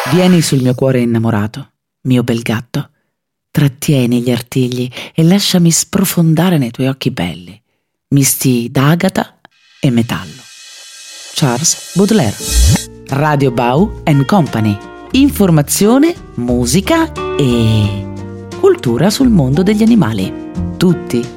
Vieni sul mio cuore innamorato, mio bel gatto. Trattieni gli artigli e lasciami sprofondare nei tuoi occhi belli, misti d'agata e metallo. Charles Baudelaire. Radio Bau & Company. Informazione, musica e cultura sul mondo degli animali. Tutti